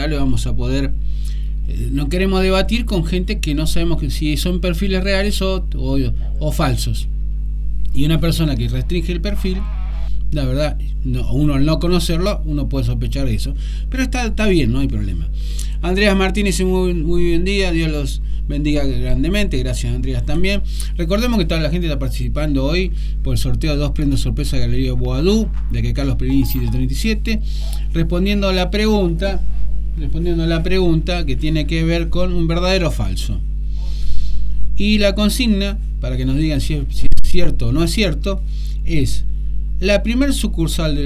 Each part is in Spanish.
reales vamos a poder... no queremos debatir con gente que no sabemos que si son perfiles reales o falsos. Y una persona que restringe el perfil, la verdad, uno al no conocerlo, uno puede sospechar de eso. Pero está bien, no hay problema. Andreas Martínez, muy buen día, Dios los bendiga grandemente, gracias Andreas también. Recordemos que toda la gente está participando hoy por el sorteo de 2 prendas sorpresa de Galería Boadú, de que Carlos Perini 737, respondiendo a la pregunta que tiene que ver con un verdadero o falso. Y la consigna, para que nos digan si es cierto o no es cierto, es la primer sucursal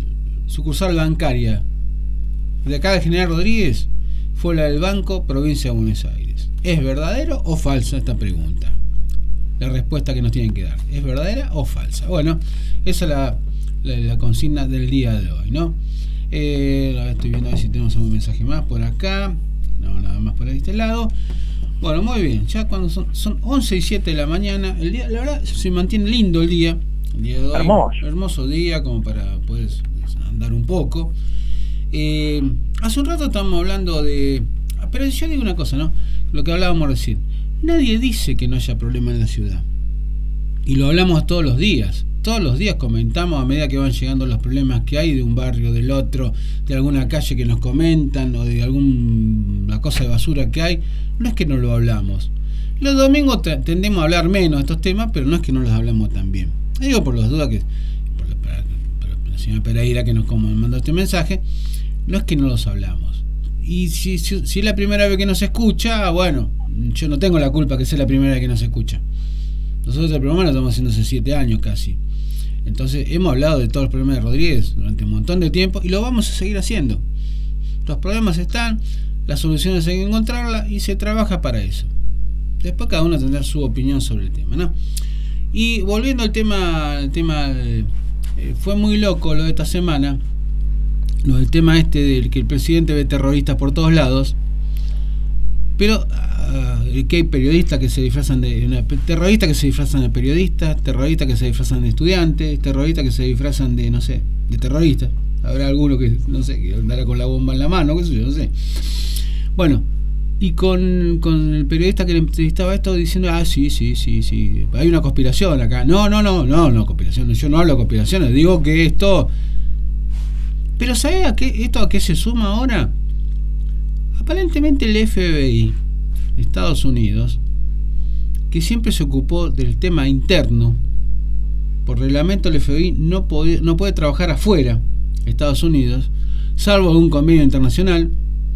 bancaria de acá de General Rodríguez fue la del Banco Provincia de Buenos Aires. ¿Es verdadero o falso esta pregunta? La respuesta que nos tienen que dar, ¿es verdadera o falsa? Bueno, esa es la consigna del día de hoy, ¿no? Estoy viendo a ver si tenemos algún mensaje más por acá. No, nada más por este lado. Bueno, muy bien, ya cuando son 11 y 7 de la mañana, el día, la verdad, se mantiene lindo el día de hoy. Hermoso día como para poder andar un poco. Hace un rato estábamos hablando de... Pero yo digo una cosa, ¿no? Lo que hablábamos recién. Nadie dice que no haya problema en la ciudad. Y lo hablamos todos los días. Todos los días comentamos a medida que van llegando los problemas que hay de un barrio, del otro, de alguna calle que nos comentan o de alguna cosa de basura que hay. No es que no lo hablamos. Los domingos tendemos a hablar menos de estos temas, pero no es que no los hablamos tan bien. Digo por las dudas que... Para la señora Pereira que nos mandó este mensaje, no es que no los hablamos. Y si es la primera vez que nos escucha, bueno, yo no tengo la culpa que sea la primera vez que nos escucha. Nosotros el programa lo estamos haciendo hace 7 años casi. Entonces hemos hablado de todos los problemas de Rodríguez durante un montón de tiempo y lo vamos a seguir haciendo. Los problemas están, las soluciones hay que encontrarlas y se trabaja para eso. Después cada uno tendrá su opinión sobre el tema, ¿no? Y volviendo al tema fue muy loco lo de esta semana, lo del tema del que el presidente ve terroristas por todos lados, pero que hay periodistas que se disfrazan terroristas que se disfrazan de periodistas, terroristas que se disfrazan de estudiantes, terroristas que se disfrazan de, no sé, de terroristas. Habrá alguno que, no sé, que andará con la bomba en la mano, qué sé yo, no sé. Bueno, y con el periodista que le entrevistaba esto diciendo, sí, hay una conspiración acá. No, conspiración, yo no hablo de conspiraciones, digo que esto... Pero ¿sabes a qué se suma ahora? Aparentemente el FBI de Estados Unidos, que siempre se ocupó del tema interno, por reglamento el FBI no puede trabajar afuera de Estados Unidos, salvo algún convenio internacional,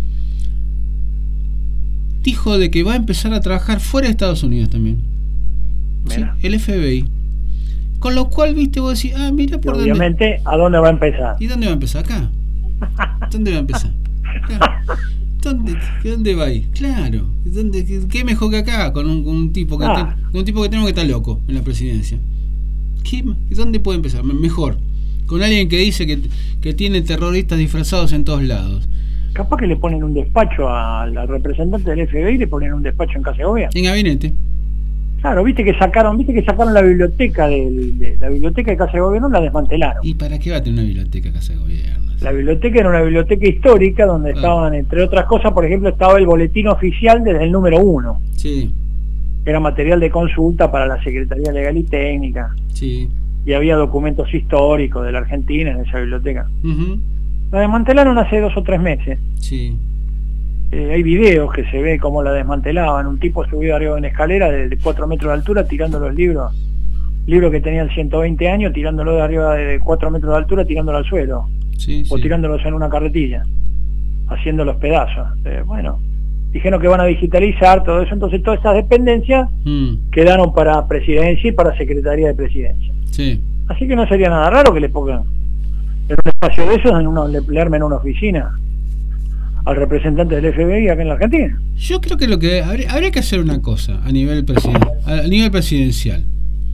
dijo de que va a empezar a trabajar fuera de Estados Unidos también. ¿Sí? El FBI. Con lo cual, viste, vos decís, mira por dónde. Obviamente, ¿a dónde va a empezar? ¿Y dónde va a empezar? Acá. ¿Dónde va a empezar? Claro. ¿Dónde va a ir? Claro. ¿Qué mejor que acá? Con un tipo que tenemos que estar loco en la presidencia. ¿Dónde puede empezar? Mejor. Con alguien que dice que tiene terroristas disfrazados en todos lados. Capaz que le ponen un despacho al representante del FBI, le ponen un despacho en Casa de Gobierno. En gabinete. Claro, viste que sacaron la biblioteca de Casa de Gobierno, la desmantelaron. ¿Y para qué va a tener una biblioteca Casa de Gobierno? La biblioteca era una biblioteca histórica donde estaban, entre otras cosas, por ejemplo, estaba el boletín oficial desde el número 1. Sí. Era material de consulta para la Secretaría Legal y Técnica. Sí. Y había documentos históricos de la Argentina en esa biblioteca. La desmantelaron hace 2 o 3 meses. Sí. Hay videos que se ve cómo la desmantelaban. Un tipo subido arriba de una escalera de 4 metros de altura tirando los libros que tenían 120 años, tirándolo de arriba de 4 metros de altura, tirándolo al suelo. Sí, o tirándolos en una carretilla, haciendo los pedazos. Bueno, dijeron que van a digitalizar todo eso, entonces todas esas dependencias quedaron para presidencia y para secretaría de presidencia. Sí. Así que no sería nada raro que le pongan en un espacio de esos, le armen una oficina al representante del FBI acá en la Argentina. Yo creo que habría que hacer una cosa a nivel presidencial.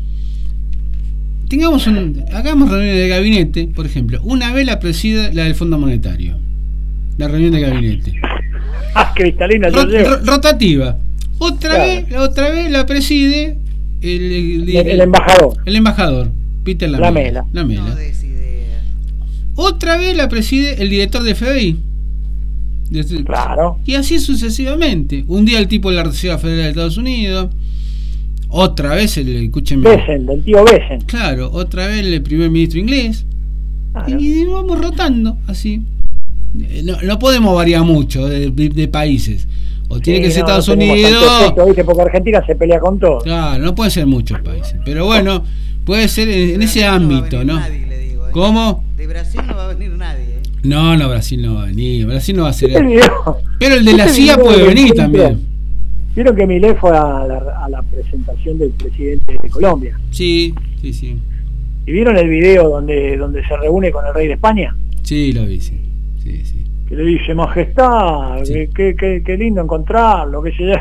Hagamos reuniones de gabinete, por ejemplo. Una vez la preside la del Fondo Monetario, la reunión de gabinete. Cristalina, rotativa. Otra vez la preside el embajador. El embajador, Peter Lamela. No des idea. Otra vez la preside el director de FBI. Claro. Y así sucesivamente. Un día el tipo de la Reserva Federal de Estados Unidos, otra vez escúcheme. Besen, del tío Besen. Claro, otra vez el primer ministro inglés. Claro. Y vamos rotando así. No podemos variar mucho de países. O tiene que ser Estados Unidos. Efecto, ¿viste? Porque Argentina se pelea con todo. Claro, no pueden ser muchos países. Pero bueno, puede ser en ese ámbito, ¿no? Nadie, le digo, ¿eh? ¿Cómo? De Brasil no va a venir nadie. No, Brasil no va a venir. Brasil no va a ser. Video, Pero el de la CIA puede venir también. Vieron que Milei fue a la presentación del presidente de Colombia. Sí. ¿Y vieron el video donde se reúne con el rey de España? Sí, lo vi, sí. Que le dice, majestad, Sí. qué lindo encontrarlo, qué sé yo.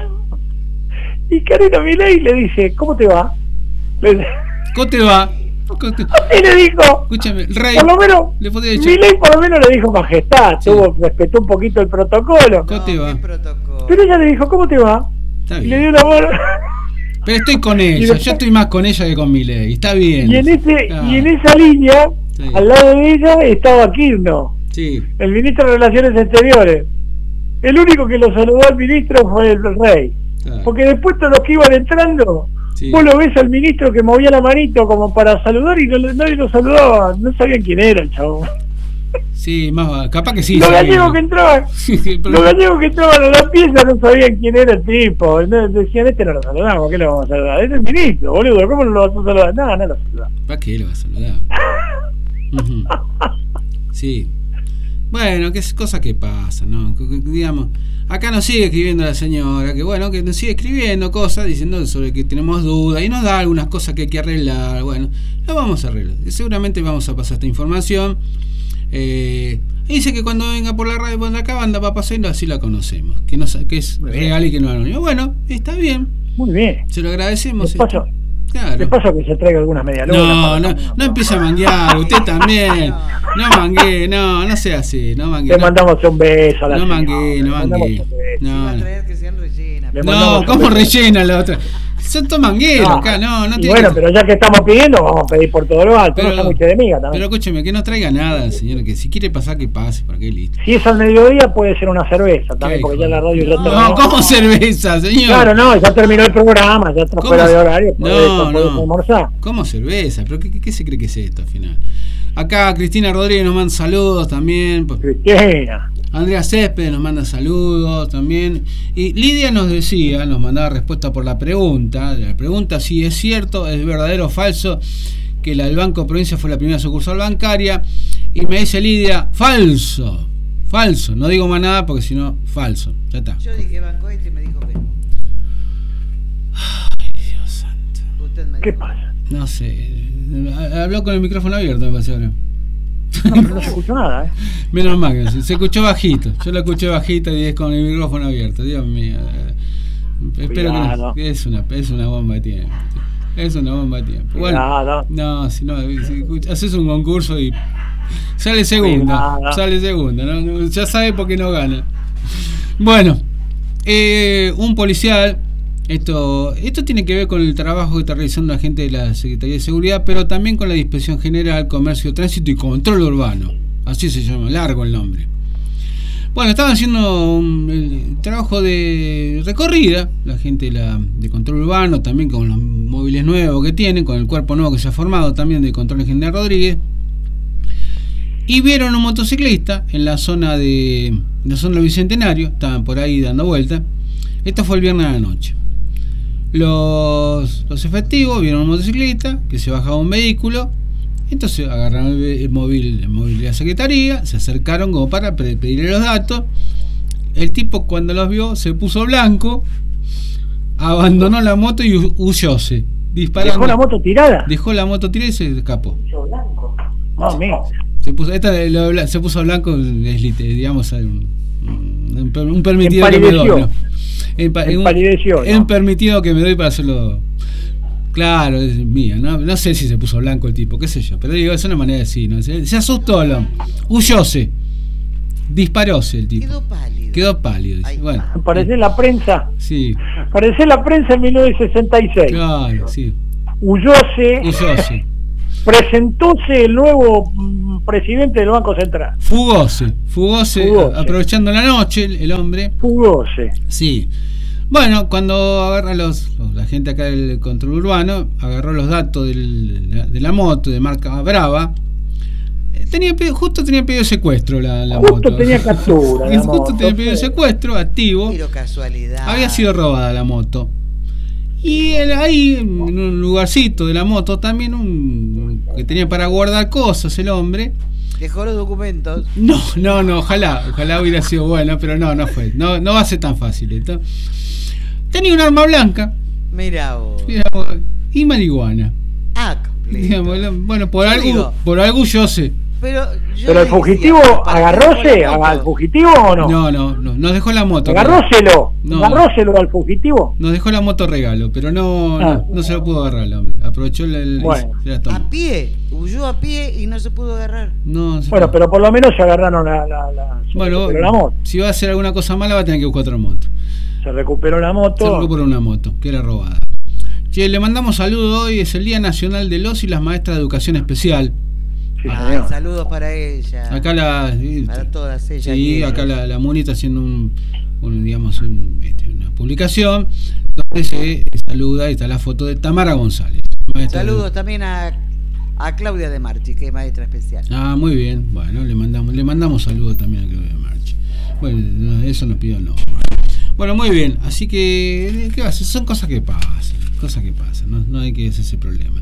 Y Carino Milei le dice, ¿cómo te va? ¿Cómo te va? Y le dijo, Escúchame, el rey. por lo menos, Le podría decir, Milei por lo menos le dijo majestad, Sí. respetó un poquito el protocolo. ¿Cómo te va? ¿Qué protocolo? Pero ella le dijo, ¿cómo te va? Está Y le bien. dio la mano. Pero estoy con Y ella. después- Yo estoy más con ella que con Milei. Está bien. Y en Claro. esa línea, Sí. al lado de ella, estaba Kirchner, Sí. el ministro de Relaciones Exteriores. El único que lo saludó al ministro fue el rey. Claro. Porque después todos los que iban entrando, Sí. vos lo ves al ministro que movía la manito como para saludar y nadie lo saludaba. No sabían quién era el chavo. Sí, más capaz que sí. Los sabía. gallegos que entraban, Sí, pero- los gallegos que entraban a la pieza no sabían quién era el tipo. No, decían, este no lo saludamos, ¿qué lo vamos a saludar? Este es el ministro, boludo, ¿cómo no lo vas a saludar? No lo saludamos. ¿Para qué lo va a saludar? Ujú. Sí. Bueno, que es cosa que pasa, ¿no? Digamos, acá nos sigue escribiendo la señora, que bueno, que nos sigue escribiendo cosas diciendo sobre que tenemos dudas y nos da algunas cosas que hay que arreglar. Bueno, lo vamos a arreglar. Seguramente vamos a pasar esta información. Dice que cuando venga por la radio por acá banda va a pasar y así la conocemos, que es Muy bien. real y que no es anónimo. Bueno, está bien, Muy bien. se lo agradecemos. De paso, Claro. de paso que se traiga algunas medialunas. No empiece a manguear, usted también. No mangué, no sea así, no mangué. Le mandamos un beso a la No señora, mangué, le no mandamos mangué. un beso. No, Va a no. traer que sean rellenas. Le No, mandamos un ¿cómo beso. rellena la otra? Son todos mangueros acá, no Y tiene bueno, que- pero ya que estamos pidiendo, vamos a pedir por todo lo alto. Pero- No mucho de miga Pero también. escúcheme, que no traiga nada, señor, que si quiere pasar, que pase, para qué listo. Si es al mediodía, puede ser una cerveza también, ¿Qué porque hijo ya la de- radio ya No, terminó. ¿cómo cerveza, señor? Claro, no, ya terminó el programa, ya está ¿Cómo fuera de se- horario, podés no. almorzar. ¿Cómo cerveza? ¿Pero qué se cree que es esto al final? Acá Cristina Rodríguez nos manda saludos también. Cristina. Andrea Céspedes nos manda saludos también. Y Lidia nos decía, nos mandaba respuesta por la pregunta. La pregunta si es cierto, es verdadero o falso que la del Banco Provincia fue la primera sucursal bancaria. Y me dice Lidia, falso. Falso. No digo más nada porque si no, falso. Ya está. Yo dije banco este y me dijo que no. Ay, Dios santo. Usted me ¿Qué dijo. pasa? No sé. Habló con el micrófono abierto, me parece ahora. No, pero no se escuchó nada, ¿eh? Menos mal que se escuchó bajito. Yo lo escuché bajito y es con el micrófono abierto. Dios mío. Espero que Cuidado. no. Es una bomba de tiempo. Es una bomba de tiempo. Bueno, Cuidado. no, si no, si haces un concurso y sale segunda. Cuidado. Sale segunda. ¿No? Ya sabe por qué no gana. Bueno, un policial. Esto tiene que ver con el trabajo que está realizando la gente de la Secretaría de Seguridad, pero también con la Inspección General, Comercio, Tránsito y Control Urbano. Así se llama, largo el nombre. Bueno, estaban haciendo el trabajo de recorrida, la gente de Control Urbano, también con los móviles nuevos que tienen, con el cuerpo nuevo que se ha formado también de Control General Rodríguez. Y vieron un motociclista en la zona del Bicentenario, estaban por ahí dando vuelta. Esto fue el viernes a la noche. Los efectivos vieron un motociclista que se bajaba un vehículo, entonces agarraron el móvil de la secretaría, se acercaron como para pedirle los datos. El tipo, cuando los vio, se puso blanco, abandonó la moto y huyóse, disparando. ¿Dejó la moto tirada? Dejó la moto tirada y se escapó. Mami. Se puso blanco, digamos, un permitido que me doy, Empalideció. ¿no? Empalideció, ¿no? Un permitido que me doy para hacerlo. Claro, es mía, no sé si se puso blanco el tipo, qué sé yo, pero digo, es una manera de decir, ¿no? Se asustó, huyóse, disparóse el tipo. Quedó pálido. Dice. Bueno, Parecé la prensa. sí, Parecé la prensa en 1966. claro, sí. Huyóse. Huyóse. Presentóse el nuevo presidente del Banco Central. Fugose, Fugose. aprovechando la noche el hombre. Fugose. Sí. Bueno, cuando agarra la gente acá del control urbano, agarró los datos de la moto de marca Brava. Justo tenía pedido de secuestro la moto. Justo tenía captura. Justo tenía pedido de secuestro activo. Pero casualidad. Había sido robada la moto. Y ahí, en un lugarcito de la moto, también que tenía para guardar cosas el hombre. Dejó los documentos. No, ojalá hubiera sido bueno, pero no fue. No va a ser tan fácil esto. Tenía un arma blanca. Mirá vos. Y marihuana. Completo. Digamos, bueno, por algo yo sé. Pero el fugitivo, ¿agarróse al fugitivo o no? No, nos dejó la moto. Agarróselo al fugitivo. Nos dejó la moto regalo, pero no se lo pudo agarrar el hombre. Aprovechó bueno. A pie, huyó a pie y no se pudo agarrar. Bueno, pero por lo menos se agarraron la moto. Si va a hacer alguna cosa mala va a tener que buscar otra moto. Se recuperó la moto. Se recuperó una moto, que era robada. Che, le mandamos saludos hoy, es el Día Nacional de los y las Maestras de Educación Especial. Sí, saludos para ella. Acá para todas ellas. Sí, acá la Muni está haciendo una publicación donde se saluda y está la foto de Tamara González. Saludos también a Claudia de Marchi, que es maestra especial. Muy bien. Bueno, le mandamos saludos también a Claudia de Marchi. Bueno, eso nos pidió el nombre. Bueno, muy bien. Así que, ¿qué va a hacer? Son cosas que pasan. No hay que hacer ese problema.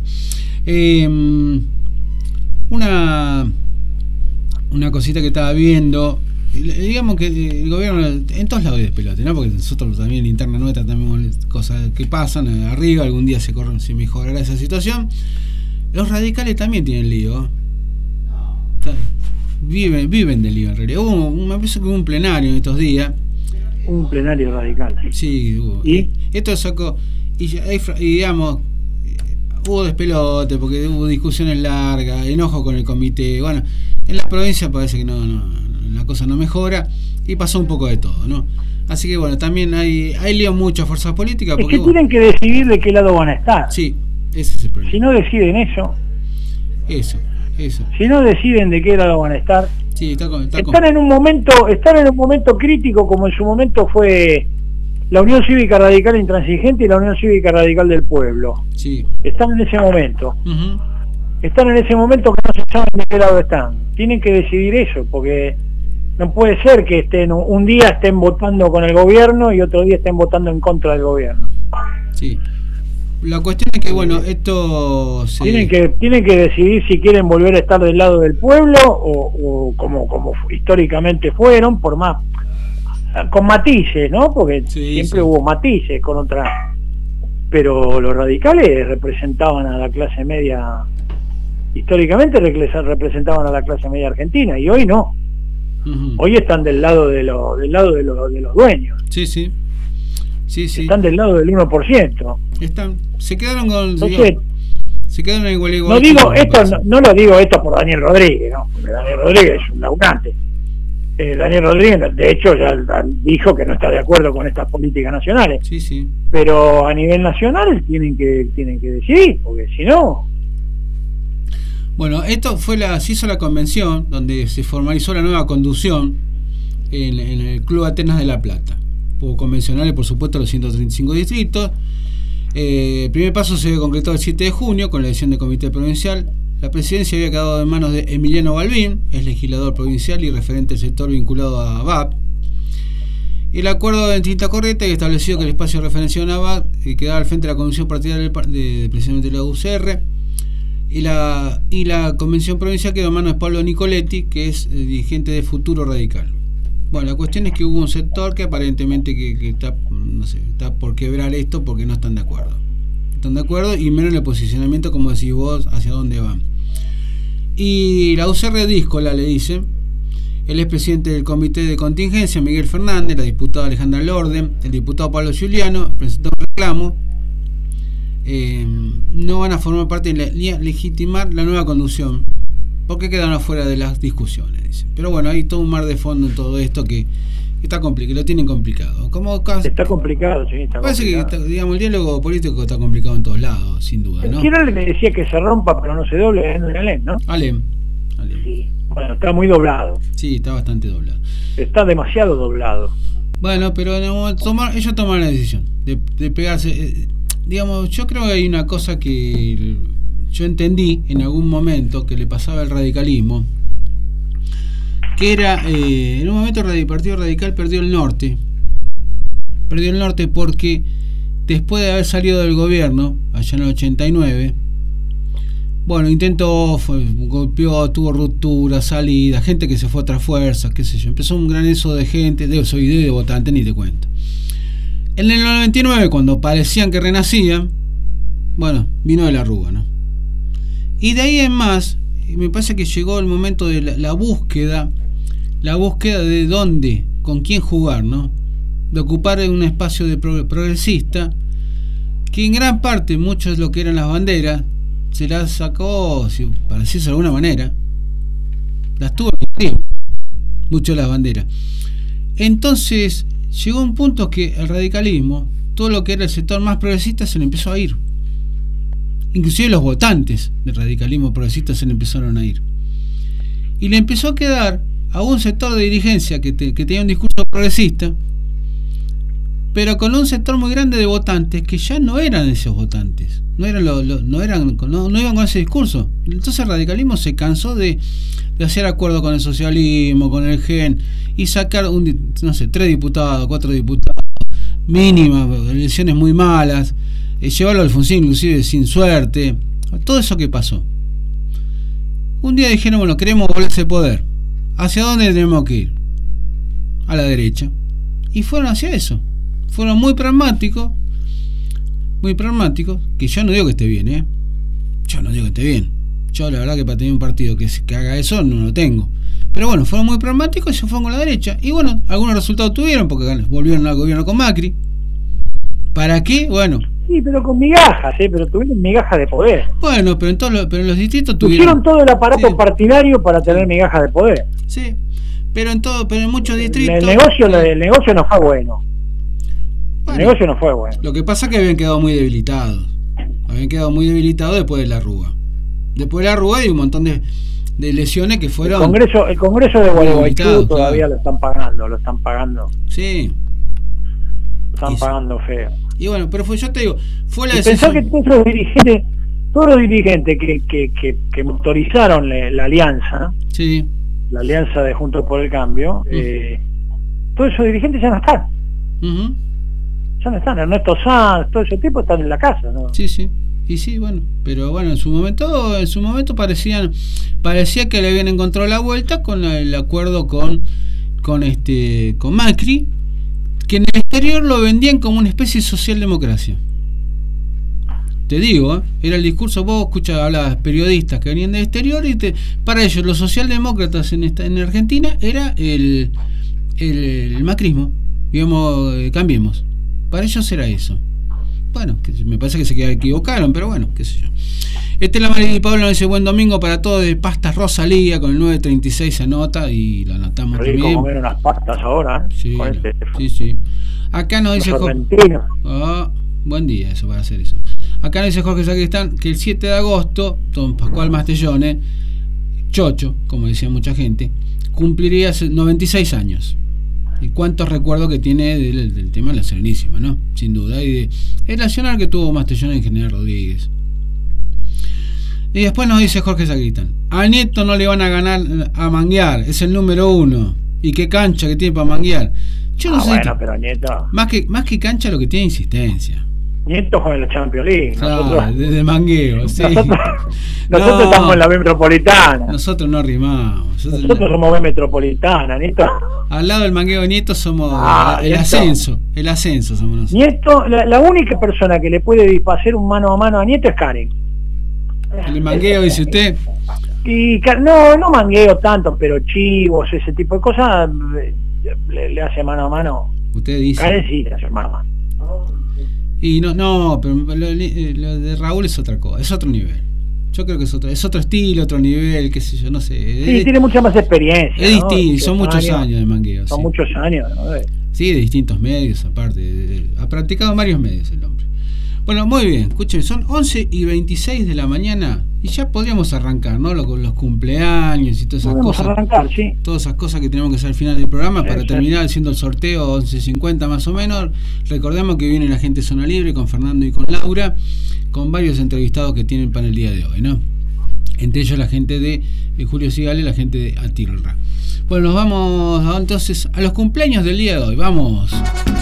Una cosita que estaba viendo, digamos que el gobierno en todos lados hay despelote, ¿no? Porque nosotros también en interna nuestra también cosas que pasan arriba, algún día se mejorará esa situación. Los radicales también tienen lío. Viven del lío en realidad. Me parece que hubo un plenario en estos días. Un plenario radical. Sí, hubo. ¿Y? Esto sacó y digamos, hubo despelote porque hubo discusiones largas, enojo con el comité. Bueno, en la provincia parece que la cosa no mejora y pasó un poco de todo, ¿no? Así que bueno, también hay lío muchas fuerzas políticas. Es que tienen que decidir de qué lado van a estar. Sí, ese es el problema. Si no deciden eso. Si no deciden de qué lado van a estar. Sí, están en un momento crítico, como en su momento fue la Unión Cívica Radical Intransigente y la Unión Cívica Radical del Pueblo. Sí. Están en ese momento. Uh-huh. Están en ese momento que no se saben de qué lado están. Tienen que decidir eso, porque no puede ser que un día estén votando con el gobierno y otro día estén votando en contra del gobierno. Sí. La cuestión es que, bueno, esto tienen que decidir si quieren volver a estar del lado del pueblo o como históricamente fueron, por más con matices, ¿no? Porque siempre hubo matices con otra, pero los radicales representaban a la clase media, históricamente representaban a la clase media argentina, y hoy no. Uh-huh. Hoy están del lado de los dueños. Sí. Están del lado del 1%. Se quedaron con... Entonces, se quedaron igual. No digo esto, no lo digo esto por Daniel Rodríguez, ¿no? Porque Daniel Rodríguez es un laburante. Daniel Rodríguez, de hecho, ya dijo que no está de acuerdo con estas políticas nacionales. Sí. Pero a nivel nacional tienen que decidir, porque si no... Bueno, esto se hizo la convención donde se formalizó la nueva conducción en el Club Atenas de La Plata. Convencionales, por supuesto, los 135 distritos. El primer paso se concretó el 7 de junio con la elección del comité provincial. La presidencia había quedado en manos de Emiliano Balbín, es legislador provincial y referente del sector vinculado a VAP. El acuerdo de tinta corriente que estableció que el espacio de referencia de VAP quedaba al frente de la convención partidaria de precisamente la UCR, y la convención provincial quedó en manos de Pablo Nicoletti, que es dirigente de Futuro Radical. Bueno, la cuestión es que hubo un sector que aparentemente que está por quebrar esto porque no están de acuerdo. Y menos en el posicionamiento, como decís vos, hacia dónde van. Y la UCR díscola, le dice, el expresidente del comité de contingencia, Miguel Fernández, la diputada Alejandra Lorde, el diputado Pablo Giuliano, presentó un reclamo. No van a formar parte ni a legitimar la nueva conducción, porque quedaron afuera de las discusiones, dice. Pero bueno, hay todo un mar de fondo en todo esto que Está complicado, lo tienen complicado. Está complicado, sí, está parece complicado. que digamos, el diálogo político está complicado en todos lados, sin duda, ¿no? Quiero le decía que se rompa pero no se doble en Alem, ¿no? Alem. Sí. Bueno, está muy doblado. Sí, está bastante doblado. Está demasiado doblado. Bueno, pero ellos tomaron la decisión de pegarse. Digamos, yo creo que hay una cosa que yo entendí en algún momento que le pasaba al radicalismo, que era, en un momento el Partido Radical perdió el norte porque después de haber salido del gobierno allá en el 89, bueno, golpeó, tuvo ruptura, salida, gente que se fue a otras fuerzas, qué sé yo, empezó un gran eso de gente, de votantes, ni te cuento. En el 99, cuando parecían que renacían, bueno, vino de la Rúa, ¿no? Y de ahí en más, me parece que llegó el momento de la búsqueda de dónde, con quién jugar, ¿no? De ocupar un espacio de progresista, que en gran parte, muchos de lo que eran las banderas, se las sacó, para decirse de alguna manera, las tuvo muchas de las banderas. Entonces, llegó un punto que el radicalismo, todo lo que era el sector más progresista, se le empezó a ir. Inclusive los votantes del radicalismo progresista se le empezaron a ir. Y le empezó a quedar a un sector de dirigencia que tenía un discurso progresista, pero con un sector muy grande de votantes que ya no eran esos votantes, no iban con ese discurso. Entonces el radicalismo se cansó de hacer acuerdo con el socialismo, con el GEN, y sacar 3 diputados, 4 diputados, mínimas, elecciones muy malas, llevarlo al Alfonsín inclusive sin suerte, todo eso que pasó. Un día dijeron, bueno, queremos volver a ese poder. ¿Hacia dónde tenemos que ir? A la derecha. Y fueron hacia eso. Fueron muy pragmáticos, que yo no digo que esté bien, yo no digo que esté bien. Yo la verdad que para tener un partido que haga eso no lo tengo. Pero bueno, fueron muy pragmáticos y se fueron con la derecha. Y bueno, algunos resultados tuvieron porque volvieron al gobierno con Macri. ¿Para qué? Bueno. Sí, pero con migajas, pero tuvieron migajas de poder. Bueno, pero en los distritos pusieron todo el aparato partidario para tener migajas de poder. Sí, pero en muchos distritos el negocio no fue bueno. El negocio no fue bueno. Lo que pasa es que habían quedado muy debilitados. Después de la Rúa. Después de la Rúa hay un montón de lesiones que fueron. El Congreso de Gualeguaychú todavía lo están pagando. Sí. Lo están pagando feo. Y bueno, pero yo te digo, fue la decisión. Pensar que todos los dirigentes que motorizaron la alianza, sí, la alianza de Juntos por el Cambio, todos esos dirigentes ya no están. Ya no están. Ernesto Sanz, todo ese tipo están en la casa, ¿no? Sí. Y sí, bueno, pero bueno, en su momento parecía que le habían encontrado la vuelta con el acuerdo con Macri, que en el exterior lo vendían como una especie de socialdemocracia. Te digo, era el discurso, vos hablabas periodistas que venían del exterior y para ellos los socialdemócratas en Argentina era el macrismo, digamos, cambiemos. Para ellos era eso. Bueno, me parece que se equivocaron, pero bueno, qué sé yo. Estela María y Pablo nos dice: buen domingo para todos, de Pastas Rosalía, con el 936 se anota y la anotamos también. Como comer unas pastas ahora, sí, sí. Acá nos dice Jorge. Buen día eso para hacer eso. Acá nos dice Jorge Sacristán que el 7 de agosto, don Pascual Mastellone, Chocho, como decía mucha gente, cumpliría 96 años. Y cuántos recuerdos que tiene del tema de la Serenísima, ¿no? Sin duda. Y el nacional que tuvo Mastellone en General Rodríguez. Y después nos dice Jorge Sacristán: a Nieto no le van a ganar a manguear, es el número 1. Y qué cancha que tiene para manguear. Yo no sé. Bueno, pero Nieto. Más que cancha, lo que tiene insistencia. Nieto juega en la Champions League. Claro, desde mangueo, sí. Nosotros estamos en la B Metropolitana. Nosotros no rimamos. Nosotros somos B Metropolitana, Nieto. Al lado del mangueo de Nieto somos el Nieto. Ascenso. El Ascenso somos nosotros. Nieto, la única persona que le puede hacer un mano a mano a Nieto es Karen. El mangueo, dice usted. Y no mangueo tanto, pero chivos, ese tipo de cosas le hace mano a mano. Usted dice. Karen sí le hace mano a mano. Y no, pero lo de Raúl es otra cosa, es otro nivel. Yo creo que es otro estilo, otro nivel, qué sé yo, no sé. Sí, tiene mucha más experiencia. Es distinto, son muchos años de mangueo. Son muchos años, ¿no? Sí, de distintos medios, aparte. Ha practicado en varios medios el hombre. Bueno, muy bien, escuchen, son 11:26 de la mañana y ya podríamos arrancar, ¿no? Con los cumpleaños y todas esas Podemos cosas. Arrancar, sí. Todas esas cosas que tenemos que hacer al final del programa para Exacto. terminar haciendo el sorteo 11:50 más o menos. Recordemos que viene la gente de Zona Libre con Fernando y con Laura, con varios entrevistados que tienen para el día de hoy, ¿no? Entre ellos la gente de Julio Sigale y la gente de Atilra. Bueno, nos vamos entonces a los cumpleaños del día de hoy. Vamos.